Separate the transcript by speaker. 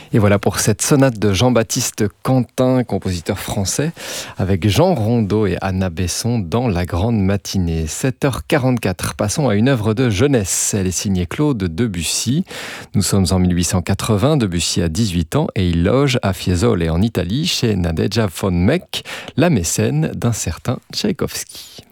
Speaker 1: Et voilà pour cette sonate de Jean-Baptiste Quentin, compositeur français, avec Jean Rondeau et Anna Besson dans la grande matinée. 7h44, passons à une œuvre de jeunesse. Elle est signée Claude Debussy. Nous sommes en 1880, Debussy a 18 ans et il loge à Fiesole en Italie chez Nadezhda von Meck, la mécène d'un certain Tchaïkovski.